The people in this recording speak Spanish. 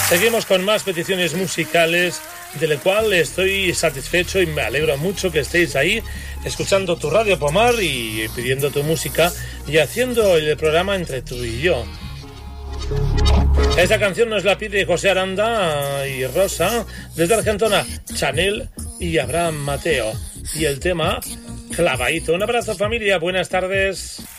Seguimos con más peticiones musicales, de lo cual estoy satisfecho y me alegro mucho que estéis ahí escuchando tu Radio Pomar y pidiendo tu música y haciendo el programa entre tú y yo. Esta canción nos la pide José Aranda y Rosa desde Argentona, Chanel y Abraham Mateo. Y el tema, Clavadito. Un abrazo, familia, buenas tardes.